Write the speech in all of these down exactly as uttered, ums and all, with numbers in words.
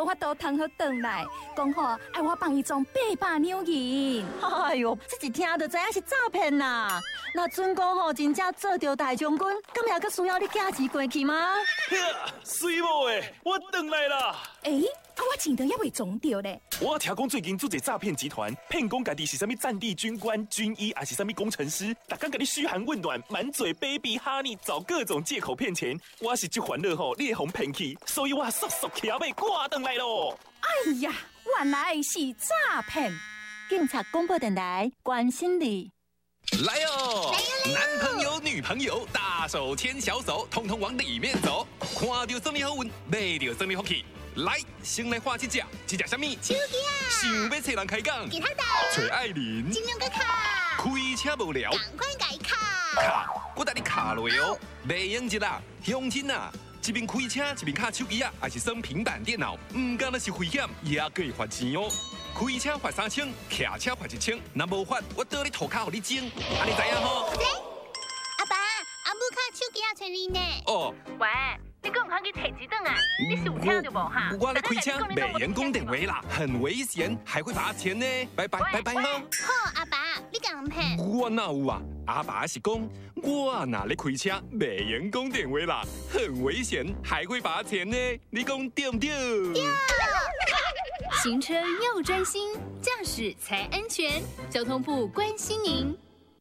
法度通好转来，讲好爱我帮伊装八百两银。 哎呦，这一听就知影是诈骗啦！那准讲吼，真正做着大将军，咁还阁需要你寄钱过去吗？ 水某诶，我回来啦！ 诶、欸，啊，我钱都还未装着咧。 我听讲最近做一诈骗集团，骗讲家己是啥物战地军官、军医，还是啥物工程师，逐工甲你嘘寒问暖，满嘴 baby honey， 找各种借口骗钱。我是这烦恼吼，你会互骗去，所以我速速骑马赶回来咯。 哎呀，原来是诈骗！ 警察广播电台关心你。 来哦！男朋友、女朋友，大手牵小手，通通往里面走。看到生理好运，买到生理福气。来，先来画一只，这只什么？ 手机啊！ 想要找人开讲？ 吉他岛。 找艾琳。 金融个卡。 开车无聊。 赶快改卡。 卡，我带你卡落哦。袂用一啦，乡亲啊！一边开车一边卡手机啊，还是耍平板电脑，唔干那是危险，也可以罚钱哦。开车罚三千，骑车罚一千，若无罚，我倒你涂骹互你整，安尼知影吼？ 阿爸，阿母卡手机也找你呢。 哦， 喂，你敢唔通去摕一顿啊？你是有听到无哈？ 我咧开车袂用讲电话啦，很危险，还会罚钱呢。拜拜拜拜哈。 好，阿爸，你敢唔骗？ 我哪有啊？阿爸是讲，我哪咧开车袂用讲电话啦，很危险，还会罚钱呢。你讲对不对？ 对。 行车要专心，驾驶才安全。交通部关心您。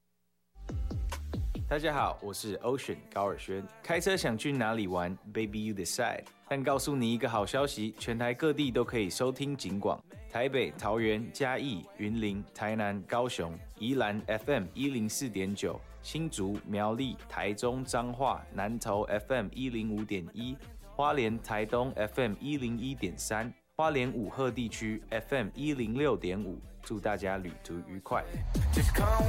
大家好，我是 Ocean 高尔轩。开车想去哪里玩 ？Baby you decide。但告诉你一个好消息，全台各地都可以收听警广。台北、桃园、嘉义、云林、台南、高雄、宜兰 F M 一零四点九，新竹、苗栗、台中、彰化、南投 F M 一零五点一，花莲、台东 F M 一零一点三。花莲五鹤地区 F M 一零六点五，祝大家旅途愉快。